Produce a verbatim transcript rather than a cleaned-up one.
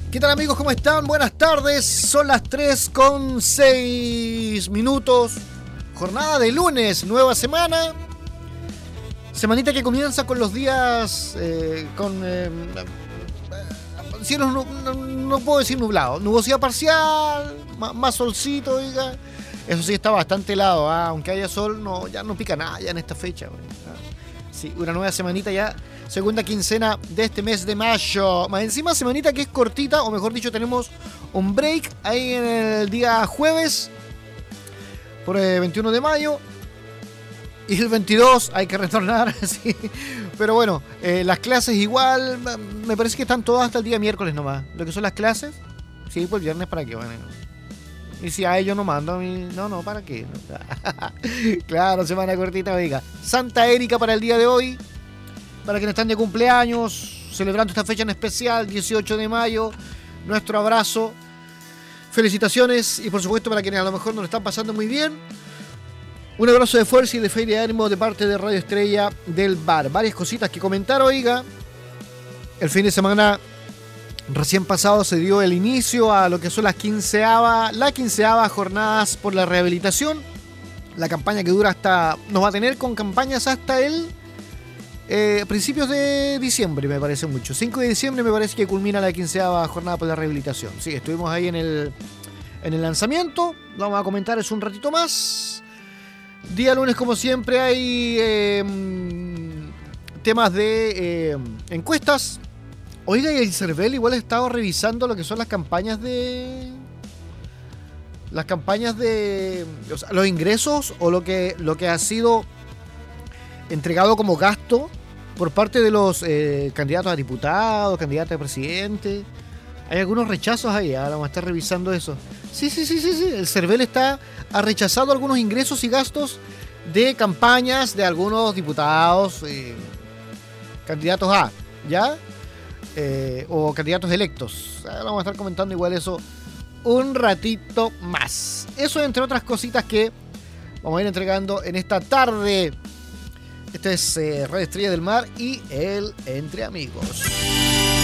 ¿Qué tal, amigos? ¿Cómo están? Buenas tardes. Son las tres con seis minutos. Jornada de lunes, nueva semana. Semanita que comienza con los días eh, con eh, cielos, no, no, no puedo decir nublado, nubosidad parcial, más, más solcito, oiga. Eso sí está bastante helado, ¿eh? Aunque haya sol, no, ya no pica nada ya en esta fecha. ¿Eh? Sí, una nueva semanita ya. Segunda quincena de este mes de mayo. Más encima, semanita que es cortita, o mejor dicho, tenemos un break ahí en el día jueves, por el veintiuno de mayo. Y el veintidós hay que retornar, sí. Pero bueno, eh, las clases igual, me parece que están todas hasta el día miércoles nomás. Lo que son las clases, sí, pues el viernes para qué, bueno. Y si a ellos no mando a mí, no, no, ¿para qué? Claro, semana cortita, oiga. Santa Erika para el día de hoy. Para quienes están de cumpleaños, celebrando esta fecha en especial, dieciocho de mayo, nuestro abrazo, felicitaciones y por supuesto para quienes a lo mejor no lo están pasando muy bien, un abrazo de fuerza y de fe y de ánimo de parte de Radio Estrella del Bar. Varias cositas que comentar, oiga. El fin de semana recién pasado se dio el inicio a lo que son las quinceava, la quinceava jornadas por la rehabilitación, la campaña que dura hasta, nos va a tener con campañas hasta el Eh, principios de diciembre, me parece mucho. cinco de diciembre me parece que culmina la quinceava jornada por la rehabilitación. Sí, estuvimos ahí en el, en el lanzamiento. Lo vamos a comentar es un ratito más. Día lunes, como siempre, hay eh, temas de eh, encuestas. Oiga, y el CERVEL igual ha estado revisando lo que son las campañas de... Las campañas de... O sea, los ingresos o lo que, lo que ha sido entregado como gasto por parte de los eh, candidatos a diputados, candidatos a presidente. Hay algunos rechazos ahí, ahora vamos a estar revisando eso. Sí, sí, sí, sí, sí. El CERVEL está, ha rechazado algunos ingresos y gastos de campañas de algunos diputados, eh, candidatos a, ¿ya? Eh, o candidatos electos. Ahora vamos a estar comentando igual eso un ratito más. Eso entre otras cositas que vamos a ir entregando en esta tarde. Este es eh, Radio Estrella del Mar y el Entre Amigos.